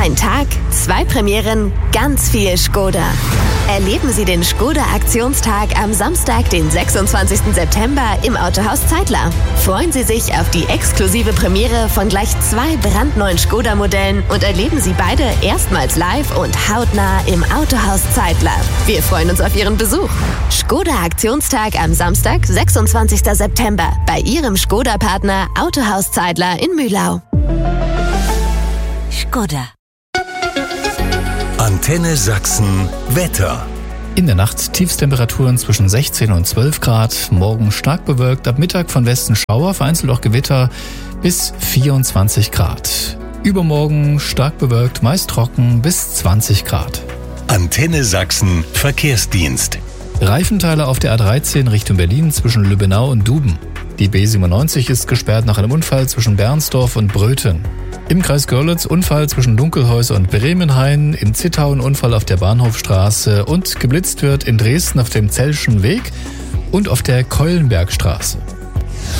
Ein Tag, 2 Premieren, ganz viel Škoda. Erleben Sie den Škoda-Aktionstag am Samstag, den 26. September im Autohaus Zeitler. Freuen Sie sich auf die exklusive Premiere von gleich 2 brandneuen Škoda-Modellen und erleben Sie beide erstmals live und hautnah im Autohaus Zeitler. Wir freuen uns auf Ihren Besuch. Škoda-Aktionstag am Samstag, 26. September bei Ihrem Škoda-Partner Autohaus Zeitler in Mühlau. Škoda. Antenne Sachsen Wetter. In der Nacht Tiefstemperaturen zwischen 16 und 12 Grad, morgen stark bewölkt, ab Mittag von Westen Schauer, vereinzelt auch Gewitter bis 24 Grad. Übermorgen stark bewölkt, meist trocken bis 20 Grad. Antenne Sachsen Verkehrsdienst. Reifenteile auf der A13 Richtung Berlin zwischen Lübbenau und Duben. Die B97 ist gesperrt nach einem Unfall zwischen Bernsdorf und Bröthen. Im Kreis Görlitz Unfall zwischen Dunkelhäuser und Bremenhain, in Zittau ein Unfall auf der Bahnhofstraße und geblitzt wird in Dresden auf dem Zellschen Weg und auf der Keulenbergstraße.